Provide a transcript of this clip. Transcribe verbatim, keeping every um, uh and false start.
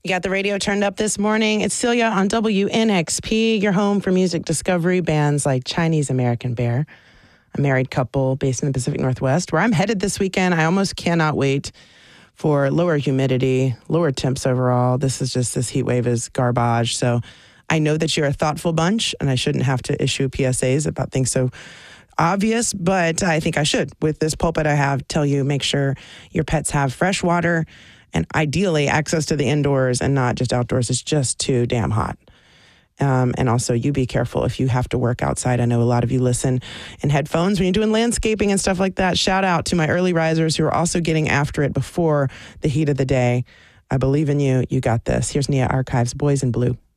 You got the radio turned up this morning. It's Celia on W N X P, your home for music discovery, bands like Chinese American Bear, a married couple based in the Pacific Northwest, where I'm headed this weekend. I almost cannot wait for lower humidity, lower temps overall. This is just, this heat wave is garbage. So I know that you're a thoughtful bunch, and I shouldn't have to issue P S As about things so obvious, but I think I should. With this pulpit I have, tell you, make sure your pets have fresh water and ideally access to the indoors and not just outdoors. It's just too damn hot. Um, and also, you be careful if you have to work outside. I know a lot of you listen in headphones when you're doing landscaping and stuff like that. Shout out to my early risers who are also getting after it before the heat of the day. I believe in you. You got this. Here's Nia Archives, Boys in Blue.